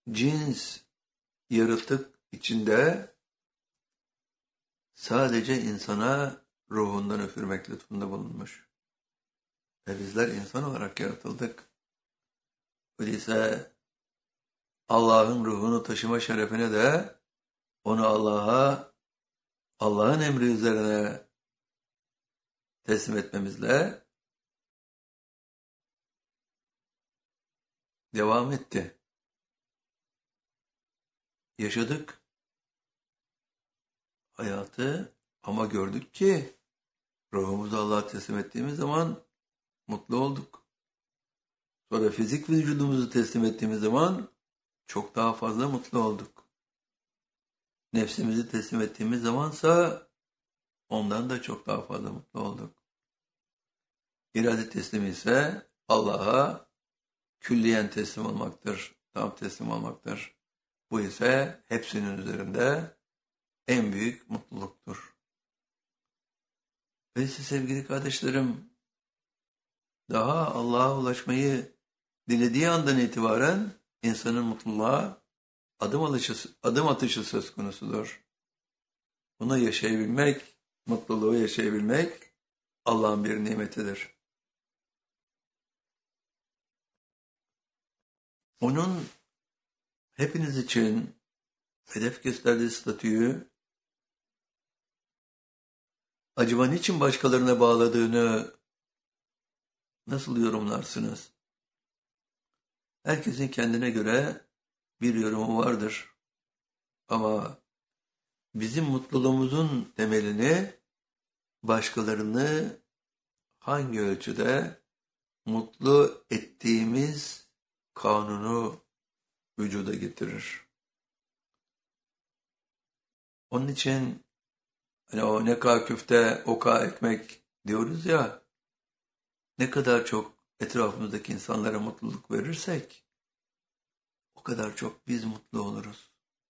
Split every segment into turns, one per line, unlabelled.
cins yaratık içinde sadece insana ruhundan üfürmek lütfunda bulunmuş. Ve bizler insan olarak yaratıldık. Öyleyse Allah'ın ruhunu taşıma şerefine de onu Allah'ın emri üzerine teslim etmemizle devam etti. Yaşadık hayatı ama gördük ki ruhumuzu Allah'a teslim ettiğimiz zaman mutlu olduk. Sonra fizik vücudumuzu teslim ettiğimiz zaman çok daha fazla mutlu olduk. Nefsimizi teslim ettiğimiz zamansa ondan da çok daha fazla mutlu olduk. İrade teslimi ise Allah'a külliyen teslim olmaktır, tam teslim olmaktır. Bu ise hepsinin üzerinde en büyük mutluluktur. Ve siz sevgili kardeşlerim, daha Allah'a ulaşmayı dilediği andan itibaren insanın mutluluğa adım atışı söz konusudur. Bunu yaşayabilmek, mutluluğu yaşayabilmek Allah'ın bir nimetidir. Onun hepiniz için hedef gösterdiği statüyü acaba niçin başkalarına bağladığını nasıl yorumlarsınız? Herkesin kendine göre bir yorumu vardır. Ama bizim mutluluğumuzun temelini başkalarını hangi ölçüde mutlu ettiğimiz kanunu vücuda getirir. Onun için hani o ne kadar küfte, o kadar ekmek diyoruz ya, ne kadar çok etrafımızdaki insanlara mutluluk verirsek o kadar çok biz mutlu oluruz.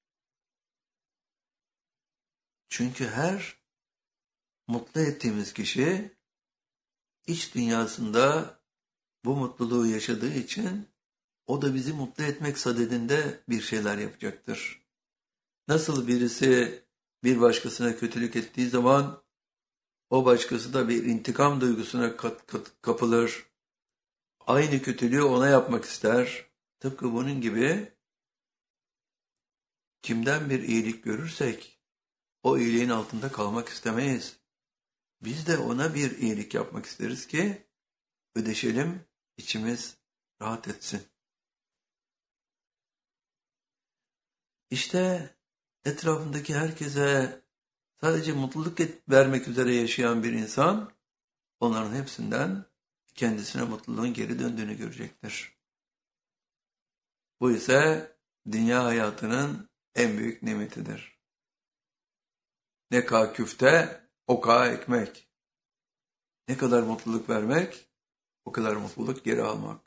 Çünkü her mutlu ettiğimiz kişi iç dünyasında bu mutluluğu yaşadığı için o da bizi mutlu etmek sadedinde bir şeyler yapacaktır. Nasıl birisi bir başkasına kötülük ettiği zaman o başkası da bir intikam duygusuna kapılır. Aynı kötülüğü ona yapmak ister. Tıpkı bunun gibi kimden bir iyilik görürsek o iyiliğin altında kalmak istemeyiz. Biz de ona bir iyilik yapmak isteriz ki ödeşelim, içimiz rahat etsin. İşte etrafındaki herkese sadece mutluluk vermek üzere yaşayan bir insan, onların hepsinden kendisine mutluluğun geri döndüğünü görecektir. Bu ise dünya hayatının en büyük nimetidir. Ne kadar küfte, o kadar ekmek. Ne kadar mutluluk vermek, o kadar mutluluk geri almak.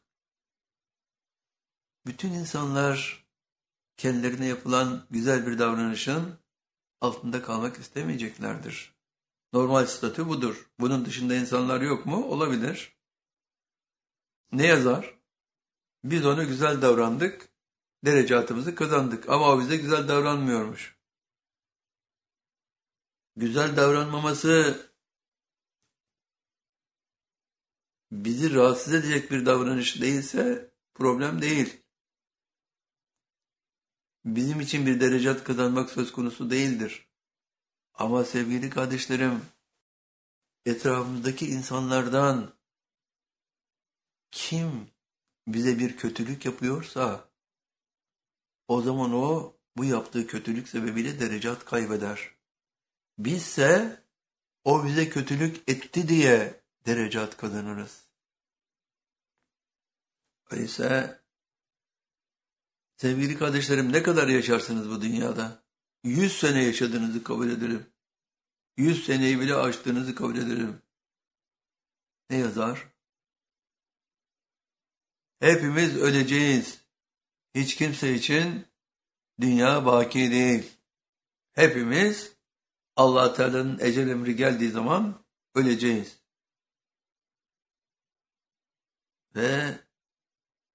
Bütün insanlar kendilerine yapılan güzel bir davranışın altında kalmak istemeyeceklerdir. Normal statü budur. Bunun dışında insanlar yok mu? Olabilir. Ne yazar? Biz ona güzel davrandık, derecatımızı kazandık ama o bize güzel davranmıyormuş. Güzel davranmaması bizi rahatsız edecek bir davranış değilse problem değil. Bizim için bir derecat kazanmak söz konusu değildir. Ama sevgili kardeşlerim, etrafımızdaki insanlardan kim bize bir kötülük yapıyorsa o zaman o bu yaptığı kötülük sebebiyle derecat kaybeder. Bizse o bize kötülük etti diye derecat kazanırız. Öyleyse sevgili kardeşlerim ne kadar yaşarsınız bu dünyada? 100 sene yaşadığınızı kabul ederim. 100 seneyi bile aştığınızı kabul ederim. Ne yazar? Hepimiz öleceğiz. Hiç kimse için dünya baki değil. Hepimiz Allah Teala'nın ecel emri geldiği zaman öleceğiz. Ve